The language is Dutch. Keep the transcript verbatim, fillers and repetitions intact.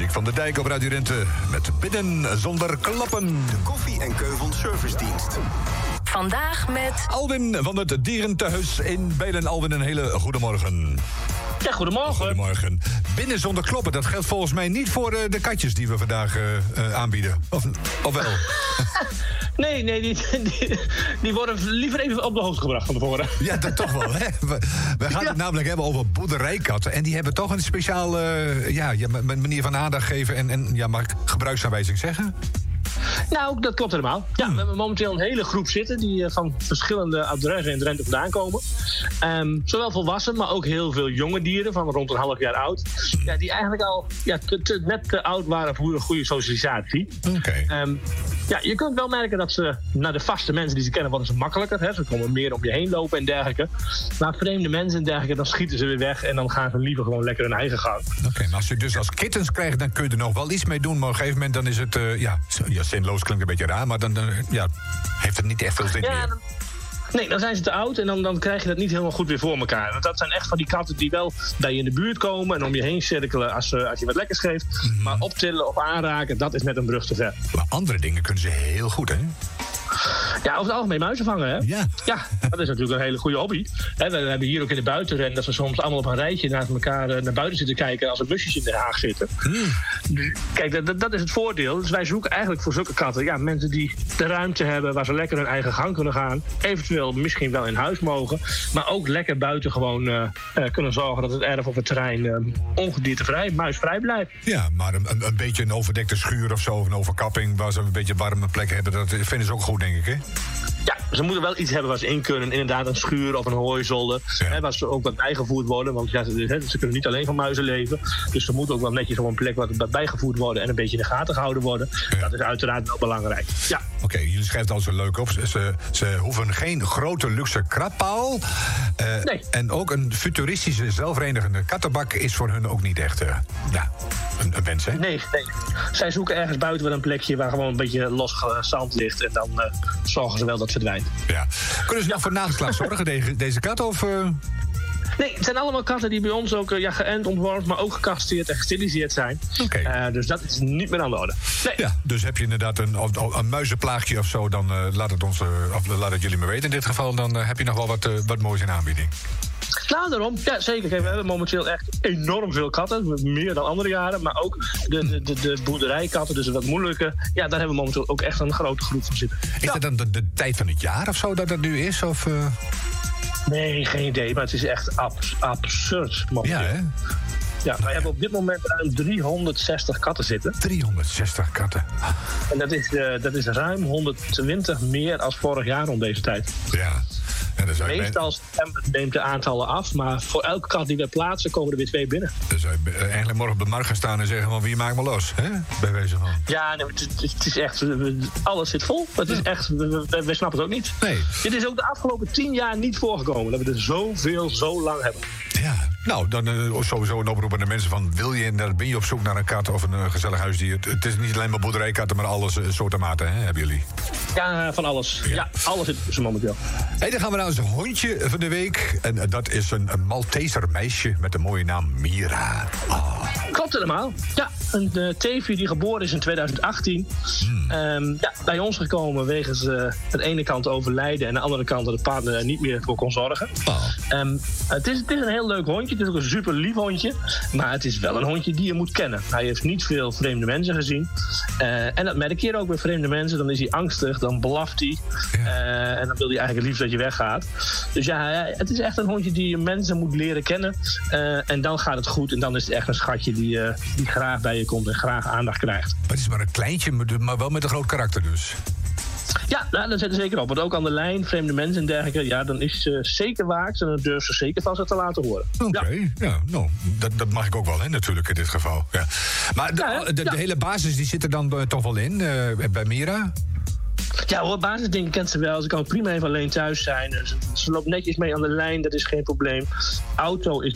Dick van der Dijk op Radio Rente met Binnen Zonder Klappen. De Koffie en Keuvel Servicedienst. Vandaag met Alwin van het Dierentehuis in Belen. Alwin, een hele goede morgen. Ja, goedemorgen. Goedemorgen. Binnen zonder kloppen, dat geldt volgens mij niet voor uh, de katjes die we vandaag uh, uh, aanbieden. Of, of wel? nee, nee, die, die, die worden liever even op de hoogte gebracht van tevoren. Ja, dat toch wel, hè? We, we gaan ja. het namelijk hebben over boerderijkatten. En die hebben toch een speciaal uh, ja, ja, manier van aandacht geven. En, en ja, mag ik gebruiksaanwijzing zeggen? Nou, dat klopt helemaal. Ja, Hmm. we hebben momenteel een hele groep zitten die uh, van verschillende adressen in Drenthe vandaan komen. Um, zowel volwassen, maar ook heel veel jonge dieren van rond een half jaar oud. Ja, die eigenlijk al ja, te, te, net te oud waren voor een goede socialisatie. Oké. Okay. Um, ja, je kunt wel merken dat ze naar de vaste mensen die ze kennen worden ze makkelijker. Hè? Ze komen meer om je heen lopen en dergelijke. Maar vreemde mensen en dergelijke, dan schieten ze weer weg en dan gaan ze liever gewoon lekker hun eigen gang. Oké, okay, maar als je dus als kittens krijgt, dan kun je er nog wel iets mee doen. Maar op een gegeven moment dan is het, uh, ja, ja, zinloos klinkt een beetje raar, maar dan, dan ja, heeft het niet echt veel zin ja, meer. Dan, nee, dan zijn ze te oud en dan, dan krijg je dat niet helemaal goed weer voor elkaar. Want dat zijn echt van die katten die wel bij je in de buurt komen en om je heen cirkelen als, uh, als je wat lekkers geeft. Mm-hmm. Maar optillen of aanraken, dat is net een brug te ver. Maar andere dingen kunnen ze heel goed, hè? Ja, over het algemeen muizen vangen, hè? Ja. Ja, dat is natuurlijk een hele goede hobby. He, we hebben hier ook in de buitenren dat we soms allemaal op een rijtje naast elkaar uh, naar buiten zitten kijken als er busjes in Den Haag zitten. Mm. Dus, kijk, dat, dat is het voordeel. Dus wij zoeken eigenlijk voor zulke katten ja, mensen die de ruimte hebben waar ze lekker hun eigen gang kunnen gaan. Eventueel misschien wel in huis mogen. Maar ook lekker buiten gewoon uh, uh, kunnen zorgen dat het erf of het terrein uh, ongediertevrij, muisvrij blijft. Ja, maar een, een, een beetje een overdekte schuur of zo, of een overkapping waar ze een beetje warme plek hebben, dat vinden ze ook goed, denk ik, hè? Ja, ze moeten wel iets hebben waar ze in kunnen. Inderdaad, een schuur of een hooizolder. Ja. Hè, waar ze ook wat bijgevoerd worden. Want ja, ze, ze kunnen niet alleen van muizen leven. Dus ze moeten ook wel netjes op een plek wat bijgevoerd worden. En een beetje in de gaten gehouden worden. Ja. Dat is uiteraard wel belangrijk. Ja. Oké, okay, jullie schrijven al zo leuk op. Ze, ze hoeven geen grote luxe krabpaal. Uh, nee. En ook een futuristische zelfrenigende kattenbak is voor hun ook niet echt uh, ja, een, een wens, hè? Nee, nee. Zij zoeken ergens buiten wel een plekje waar gewoon een beetje los zand ligt. En dan uh, zorgen ze wel dat het verdwijnt. Ja. Kunnen ze nog voor nageslacht zorgen, deze, deze kat? Of, uh... Nee, het zijn allemaal katten die bij ons ook uh, ja, geënt, ontworpen, maar ook gecastreerd en gesteriliseerd zijn. Okay. Uh, dus dat is niet meer aan de orde. Nee. Ja, dus heb je inderdaad een, een, een muizenplaagje of zo, dan uh, laat, het ons, uh, of, laat het jullie maar weten. In dit geval dan uh, heb je nog wel wat, uh, wat moois in aanbieding. Nou, daarom. Ja, zeker. Kijk, we hebben momenteel echt enorm veel katten. Meer dan andere jaren. Maar ook de, de, de, de boerderijkatten, dus wat moeilijke. Ja, daar hebben we momenteel ook echt een grote groep van zitten. Is ja. dat dan de, de tijd van het jaar of zo dat dat nu is? Of, uh... Nee, geen idee. Maar het is echt abs- absurd momenteel. Ja, hè? Ja, wij hebben op dit moment ruim driehonderdzestig katten zitten. driehonderdzestig katten. En dat is, uh, dat is ruim honderdtwintig meer als vorig jaar rond deze tijd. Ja. Ja, dat Meestal neemt de aantallen af, maar voor elke kat die we plaatsen komen er weer twee binnen. Dus uh, eigenlijk morgen op de markt gaan staan en zeggen van wie maakt me los, hè? Bij wijze van. Ja, nee, het, het is echt, alles zit vol. Het is echt, we, we, we snappen het ook niet. Nee. Dit is ook de afgelopen tien jaar niet voorgekomen, dat we er zoveel, zo lang hebben. Ja, nou, dan uh, sowieso een oproep aan de mensen van, wil je, ben je op zoek naar een kat of een uh, gezellig huisdier? Het, het is niet alleen maar boerderijkatten, maar alles uh, soorten maten, hè, hebben jullie? Ja, van alles. Ja, ja alles zit tussen momenteel. Hey, dan gaan we naar ons hondje van de week. En uh, dat is een, een Malteser meisje met de mooie naam Mira. Oh. Klopt helemaal. Ja, een uh, teefje die geboren is in tweeduizend achttien. Hmm. Um, ja, bij ons gekomen wegens uh, aan de ene kant overlijden en aan de andere kant dat de partner er niet meer voor kon zorgen. Oh. Um, het, is, het is een heel leuk hondje. Het is ook een super lief hondje. Maar het is wel een hondje die je moet kennen. Hij heeft niet veel vreemde mensen gezien. Uh, en dat merk je ook bij vreemde mensen. Dan is hij angstig, dan blaft hij. Ja. Uh, en dan wil hij eigenlijk liefst dat je weggaat. Dus ja, het is echt een hondje die je mensen moet leren kennen. Uh, en dan gaat het goed. En dan is het echt een schatje die, uh, die graag bij je komt en graag aandacht krijgt. Maar het is maar een kleintje, maar wel met een groot karakter dus. Ja, nou, dat zit er zeker op. Want ook aan de lijn, vreemde mensen en dergelijke, ja, dan is ze zeker waakt en dan durft ze zeker van ze te laten horen. Oké, okay, ja. ja, nou, dat, dat mag ik ook wel, hè, natuurlijk, in dit geval. Ja. Maar de, ja, de, de, ja. de hele basis die zit er dan uh, toch wel in, uh, bij Mira? Ja hoor, basisdingen kent ze wel. Ze kan prima even alleen thuis zijn. Ze, ze loopt netjes mee aan de lijn, dat is geen probleem. Auto is